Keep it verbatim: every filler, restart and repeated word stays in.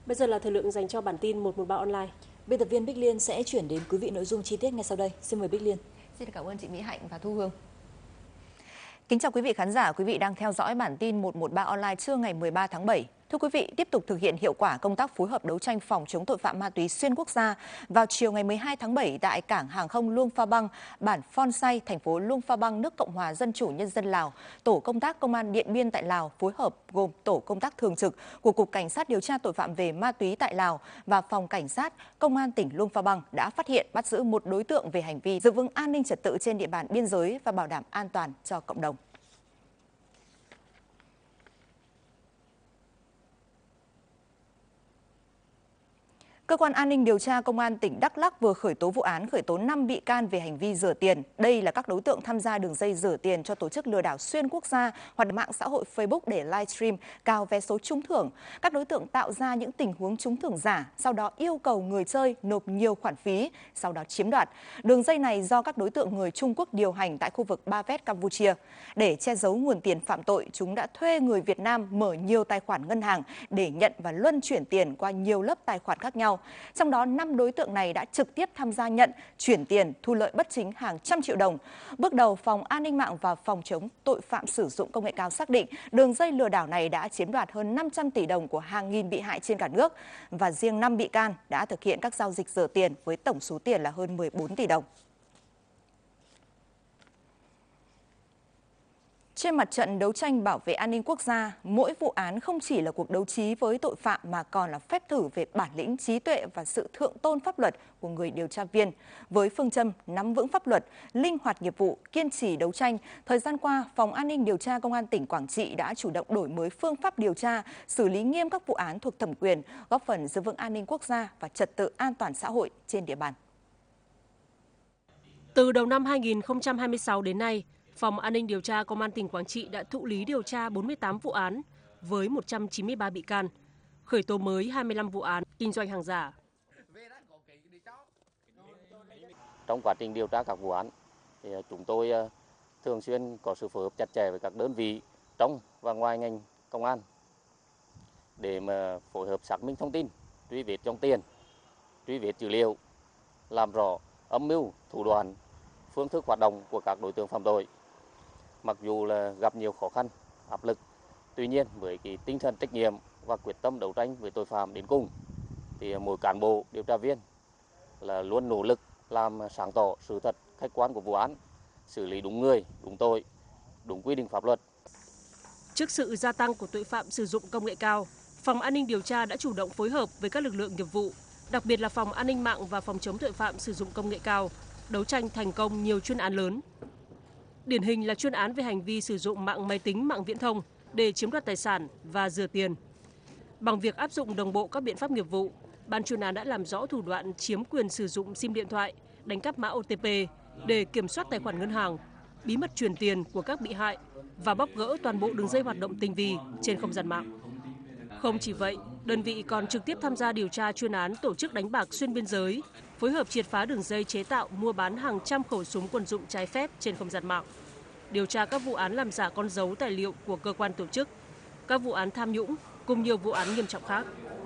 Bây giờ là thời lượng dành cho bản tin một một ba online. Biên tập viên Bích Liên sẽ chuyển đến quý vị nội dung chi tiết ngay sau đây. Xin mời Bích Liên. Xin cảm ơn chị Mỹ Hạnh và Thu Hương. Kính chào quý vị khán giả, quý vị đang theo dõi bản tin một một ba online trưa ngày mười ba tháng bảy. Thưa quý vị, tiếp tục thực hiện hiệu quả công tác phối hợp đấu tranh phòng chống tội phạm ma túy xuyên quốc gia. Vào chiều ngày mười hai tháng bảy tại cảng hàng không Luông Pha Bang, bản Phon Say, thành phố Luông Pha Bang, nước Cộng hòa Dân chủ Nhân dân Lào, tổ công tác công an Điện Biên tại Lào phối hợp gồm tổ công tác thường trực của Cục Cảnh sát điều tra tội phạm về ma túy tại Lào và Phòng Cảnh sát Công an tỉnh Luông Pha Bang đã phát hiện bắt giữ một đối tượng về hành vi giữ vững an ninh trật tự trên địa bàn biên giới và bảo đảm an toàn cho cộng đồng. Cơ quan An ninh điều tra Công an tỉnh Đắk Lắk vừa khởi tố vụ án khởi tố năm bị can về hành vi rửa tiền. Đây là các đối tượng tham gia đường dây rửa tiền cho tổ chức lừa đảo xuyên quốc gia, hoạt động mạng xã hội Facebook để livestream cao vé số trúng thưởng. Các đối tượng tạo ra những tình huống trúng thưởng giả, sau đó yêu cầu người chơi nộp nhiều khoản phí, sau đó chiếm đoạt. Đường dây này do các đối tượng người Trung Quốc điều hành tại khu vực Ba Vét, Campuchia. Để che giấu nguồn tiền phạm tội, chúng đã thuê người Việt Nam mở nhiều tài khoản ngân hàng để nhận và luân chuyển tiền qua nhiều lớp tài khoản khác nhau. Trong đó, năm đối tượng này đã trực tiếp tham gia nhận, chuyển tiền, thu lợi bất chính hàng trăm triệu đồng. Bước đầu, Phòng An ninh mạng và Phòng chống tội phạm sử dụng công nghệ cao xác định đường dây lừa đảo này đã chiếm đoạt hơn năm trăm tỷ đồng của hàng nghìn bị hại trên cả nước. Và riêng năm bị can đã thực hiện các giao dịch rửa tiền với tổng số tiền là hơn mười bốn tỷ đồng. Trên mặt trận đấu tranh bảo vệ an ninh quốc gia, mỗi vụ án không chỉ là cuộc đấu trí với tội phạm mà còn là phép thử về bản lĩnh, trí tuệ và sự thượng tôn pháp luật của người điều tra viên. Với phương châm nắm vững pháp luật, linh hoạt nghiệp vụ, kiên trì đấu tranh, thời gian qua, Phòng An ninh điều tra Công an tỉnh Quảng Trị đã chủ động đổi mới phương pháp điều tra, xử lý nghiêm các vụ án thuộc thẩm quyền, góp phần giữ vững an ninh quốc gia và trật tự an toàn xã hội trên địa bàn. Từ đầu năm hai nghìn không trăm hai mươi sáu đến nay, Phòng An ninh điều tra Công an tỉnh Quảng Trị đã thụ lý điều tra bốn mươi tám vụ án với một trăm chín mươi ba bị can, khởi tố mới hai mươi lăm vụ án kinh doanh hàng giả. Trong quá trình điều tra các vụ án, thì chúng tôi thường xuyên có sự phối hợp chặt chẽ với các đơn vị trong và ngoài ngành công an để mà phối hợp xác minh thông tin, truy vết dòng tiền, truy vết dữ liệu, làm rõ âm mưu, thủ đoạn, phương thức hoạt động của các đối tượng phạm tội. Mặc dù là gặp nhiều khó khăn, áp lực, tuy nhiên với cái tinh thần trách nhiệm và quyết tâm đấu tranh với tội phạm đến cùng, thì mỗi cán bộ điều tra viên là luôn nỗ lực làm sáng tỏ sự thật khách quan của vụ án, xử lý đúng người, đúng tội, đúng quy định pháp luật. Trước sự gia tăng của tội phạm sử dụng công nghệ cao, Phòng An ninh điều tra đã chủ động phối hợp với các lực lượng nghiệp vụ, đặc biệt là Phòng An ninh mạng và Phòng chống tội phạm sử dụng công nghệ cao, đấu tranh thành công nhiều chuyên án lớn. Điển hình là chuyên án về hành vi sử dụng mạng máy tính, mạng viễn thông để chiếm đoạt tài sản và rửa tiền. Bằng việc áp dụng đồng bộ các biện pháp nghiệp vụ, ban chuyên án đã làm rõ thủ đoạn chiếm quyền sử dụng sim điện thoại, đánh cắp mã ô tê pê để kiểm soát tài khoản ngân hàng, bí mật chuyển tiền của các bị hại và bóc gỡ toàn bộ đường dây hoạt động tinh vi trên không gian mạng. Không chỉ vậy, đơn vị còn trực tiếp tham gia điều tra chuyên án tổ chức đánh bạc xuyên biên giới, phối hợp triệt phá đường dây chế tạo, mua bán hàng trăm khẩu súng quân dụng trái phép trên không gian mạng, điều tra các vụ án làm giả con dấu tài liệu của cơ quan tổ chức, các vụ án tham nhũng cùng nhiều vụ án nghiêm trọng khác.